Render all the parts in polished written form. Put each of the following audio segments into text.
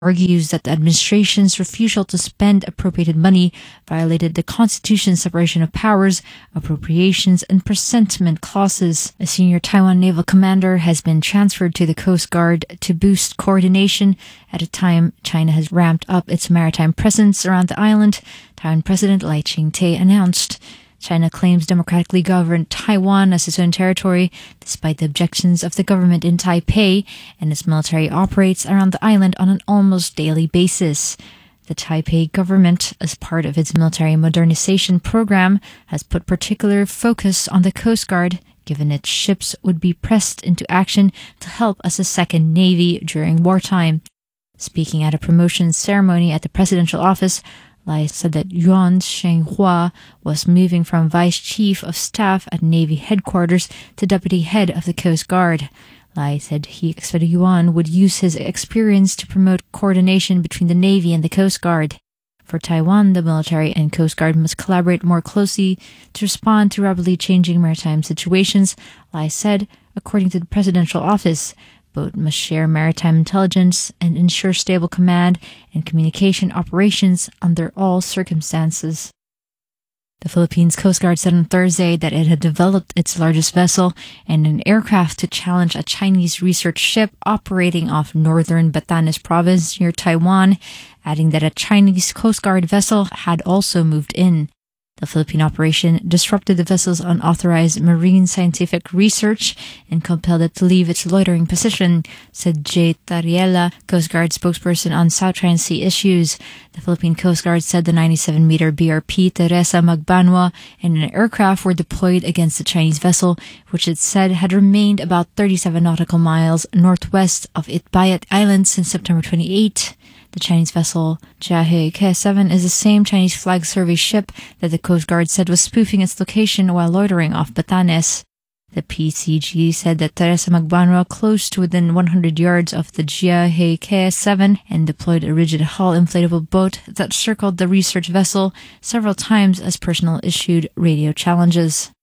argues that the administration's refusal to spend appropriated money violated the Constitution's separation of powers, appropriations, and presentment clauses. A senior Taiwan naval commander has been transferred to the Coast Guard to boost coordination at a time China has ramped up its maritime presence around the island, Taiwan President Lai Ching-te announced. China claims democratically governed Taiwan as its own territory, despite the objections of the government in Taipei, and its military operates around the island on an almost daily basis. The Taipei government, as part of its military modernization program, has put particular focus on the Coast Guard, given its ships would be pressed into action to help as a second navy during wartime. Speaking at a promotion ceremony at the presidential office, Lai said that Yuan Shenhua was moving from Vice Chief of Staff at Navy Headquarters to Deputy Head of the Coast Guard. Lai said he expected Yuan would use his experience to promote coordination between the Navy and the Coast Guard. For Taiwan, the military and Coast Guard must collaborate more closely to respond to rapidly changing maritime situations, Lai said, according to the presidential office. Both must share maritime intelligence and ensure stable command and communication operations under all circumstances. The Philippines Coast Guard said on Thursday that it had developed its largest vessel and an aircraft to challenge a Chinese research ship operating off northern Batanes province near Taiwan, adding that a Chinese Coast Guard vessel had also moved in. The Philippine operation disrupted the vessel's unauthorized marine scientific research and compelled it to leave its loitering position, said Jay Tariela, Coast Guard spokesperson on South China Sea issues. The Philippine Coast Guard said the 97-meter BRP Teresa Magbanua and an aircraft were deployed against the Chinese vessel, which it said had remained about 37 nautical miles northwest of Itbayat Island since September 28. The Chinese vessel Jiahe Ke-7 is the same Chinese flag survey ship that the Coast Guard said was spoofing its location while loitering off Batanes. The PCG said that Teresa Magbanua close to within 100 yards of the Jiahe Ke-7 and deployed a rigid hull inflatable boat that circled the research vessel several times as personnel issued radio challenges.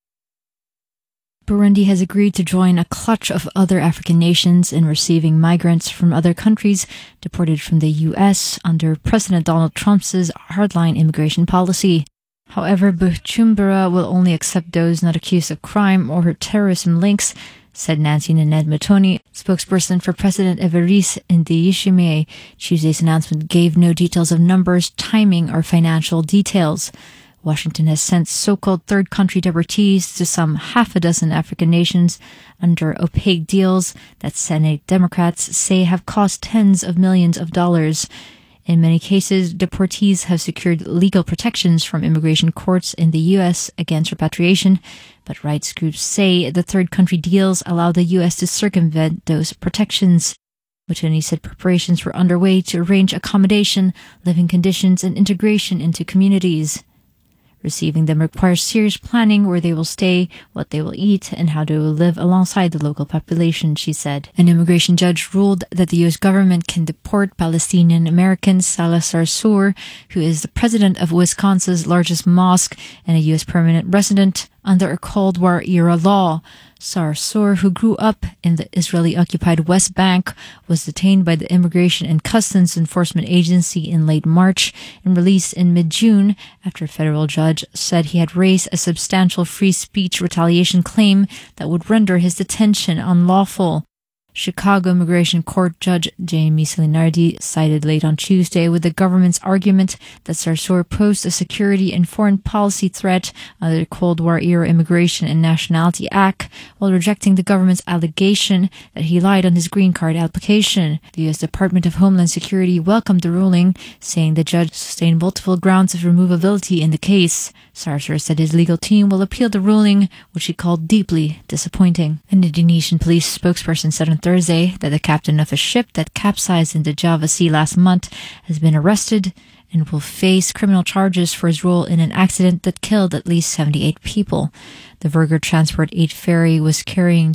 Burundi has agreed to join a clutch of other African nations in receiving migrants from other countries deported from the U.S. under President Donald Trump's hardline immigration policy. However, Bujumbura will only accept those not accused of crime or terrorism links, said Nancy Nanette Mutoni, spokesperson for President Evariste Ndayishimiye. Tuesday's announcement gave no details of numbers, timing, or financial details. Washington has sent so-called third country deportees to some half a dozen African nations under opaque deals that Senate Democrats say have cost tens of millions of dollars. In many cases, deportees have secured legal protections from immigration courts in the U.S. against repatriation, but rights groups say the third country deals allow the U.S. to circumvent those protections. Mutoni said preparations were underway to arrange accommodation, living conditions, and integration into communities. Receiving them requires serious planning where they will stay, what they will eat, and how they will live alongside the local population, she said. An immigration judge ruled that the U.S. government can deport Palestinian American Salah Sarsour, who is the president of Wisconsin's largest mosque and a U.S. permanent resident, under a Cold War-era law. Sarsour, who grew up in the Israeli-occupied West Bank, was detained by the Immigration and Customs Enforcement Agency in late March and released in mid-June after a federal judge said he had raised a substantial free speech retaliation claim that would render his detention unlawful. Chicago Immigration Court Judge Jamie Salinardi sided late on Tuesday with the government's argument that Sarsour posed a security and foreign policy threat under the Cold War-era Immigration and Nationality Act, while rejecting the government's allegation that he lied on his green card application. The U.S. Department of Homeland Security welcomed the ruling, saying the judge sustained multiple grounds of removability in the case. Sarsour said his legal team will appeal the ruling, which he called deeply disappointing. An Indonesian police spokesperson said on Thursday that the captain of a ship that capsized in the Java Sea last month has been arrested and will face criminal charges for his role in an accident that killed at least 78 people. The Virgo Transport 8 ferry was carrying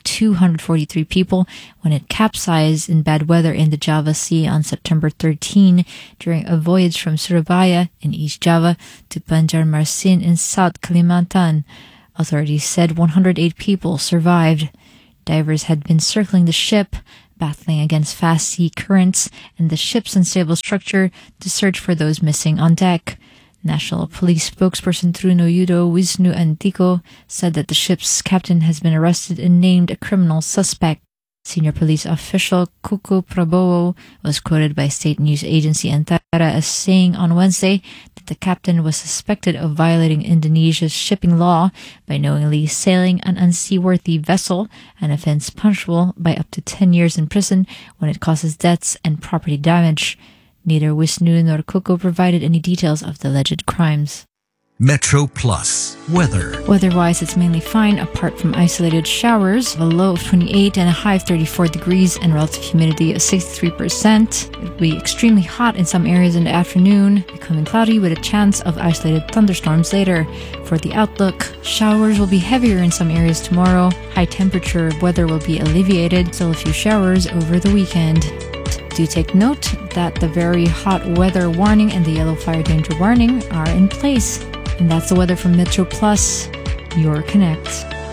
243 people when it capsized in bad weather in the Java Sea on September 13 during a voyage from Surabaya in East Java to Banjarmasin in South Kalimantan. Authorities said 108 people survived. Divers had been circling the ship, battling against fast sea currents and the ship's unstable structure to search for those missing on deck. National Police spokesperson Truno Yudo Wisnu Antiko said that the ship's captain has been arrested and named a criminal suspect. Senior police official Kuku Prabowo was quoted by state news agency Antara as saying on Wednesday that the captain was suspected of violating Indonesia's shipping law by knowingly sailing an unseaworthy vessel, an offense punishable by up to 10 years in prison when it causes deaths and property damage. Neither Wisnu nor Kuku provided any details of the alleged crimes. Metro Plus weather. Weather-wise, it's mainly fine apart from isolated showers, a low of 28 and a high of 34 degrees and relative humidity of 63%. It will be extremely hot in some areas in the afternoon, becoming cloudy with a chance of isolated thunderstorms later. For the outlook, showers will be heavier in some areas tomorrow. High temperature weather will be alleviated, still a few showers over the weekend. Do take note that the very hot weather warning and the yellow fire danger warning are in place. And that's the weather from Metro Plus, your Connect.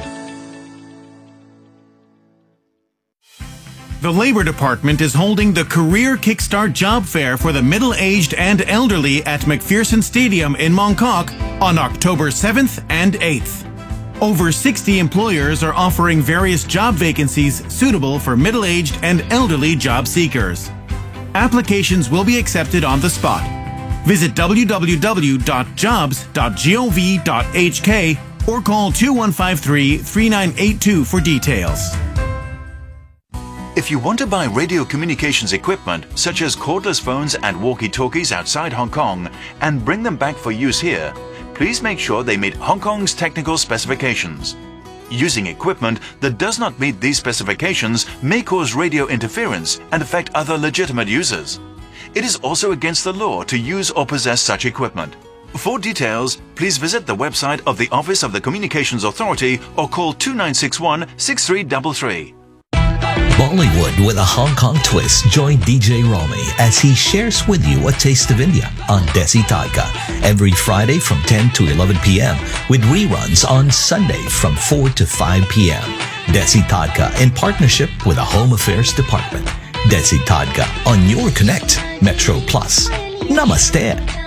The Labor Department is holding the Career Kickstart Job Fair for the middle-aged and elderly at McPherson Stadium in Mongkok on October 7th and 8th. Over 60 employers are offering various job vacancies suitable for middle-aged and elderly job seekers. Applications will be accepted on the spot. Visit www.jobs.gov.hk or call 2153-3982 for details. If you want to buy radio communications equipment such as cordless phones and walkie-talkies outside Hong Kong and bring them back for use here, please make sure they meet Hong Kong's technical specifications. Using equipment that does not meet these specifications may cause radio interference and affect other legitimate users. It is also against the law to use or possess such equipment. For details, please visit the website of the Office of the Communications Authority or call 2961-6333. Bollywood with a Hong Kong twist. Join DJ Romy as he shares with you a taste of India on Desi Tadka every Friday from 10 to 11 p.m. with reruns on Sunday from 4 to 5 p.m. Desi Tadka in partnership with the Home Affairs Department. Desi Tadka on your Connect Metro Plus. Namaste.